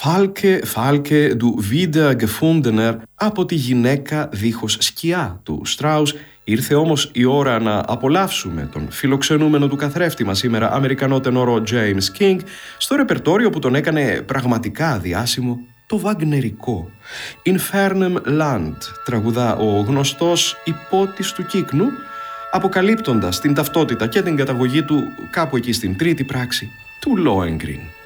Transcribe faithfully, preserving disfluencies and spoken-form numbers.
Falke, Falke du Wiedergefundener, από τη γυναίκα δίχως σκιά του Στράους. Ήρθε όμως η ώρα να απολαύσουμε τον φιλοξενούμενο του καθρέφτη μας σήμερα Αμερικανό τενόρο James King στο ρεπερτόριο που τον έκανε πραγματικά διάσημο, το βαγνερικό. Infernum Land τραγουδά ο γνωστός υπότης του κύκνου, αποκαλύπτοντας την ταυτότητα και την καταγωγή του κάπου εκεί στην τρίτη πράξη του Lohengrin.